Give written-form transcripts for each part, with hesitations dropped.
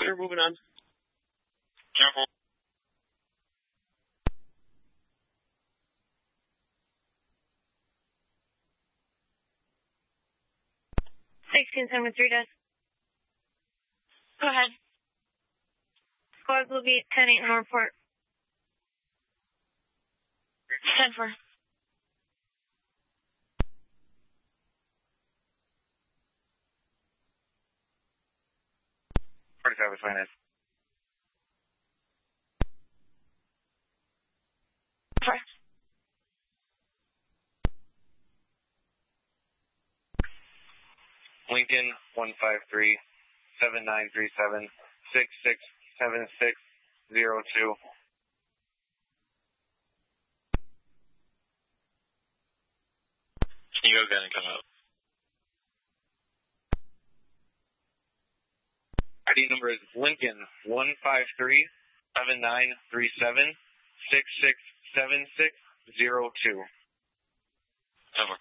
We're moving on. Careful. 1673 does. Go ahead. Squad will be 10-8 in report. 10-4. 45 is fine. 4. Lincoln 153-7937-667602. Can you go again and come out? ID number is Lincoln 153-7937-667602. Over.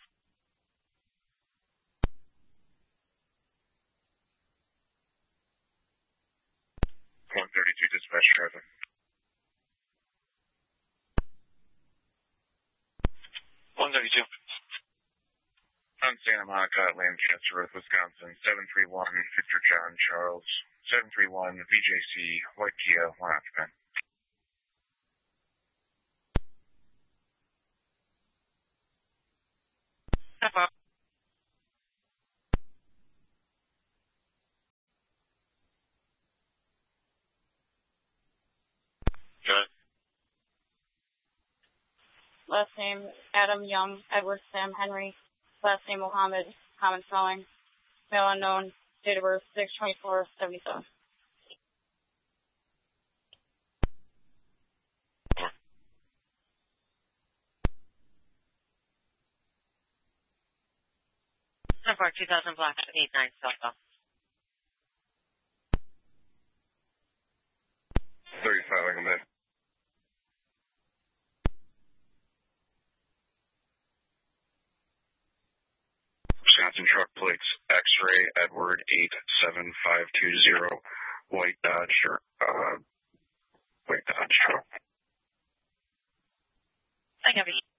132 dispatch traffic. 132. On Santa Monica, Lancaster, Wisconsin, 731 Victor John Charles, 731 VJC, White Kia, 1 occupant. Good. Last name, Adam Young, Edward Sam Henry. Last name, Mohammed, common spelling. Male unknown, date of birth, 6/24/77. Number 2000 block 89 South. 35 like a minute. Wisconsin truck plates, X-ray, Edward 87520, white Dodge truck. I have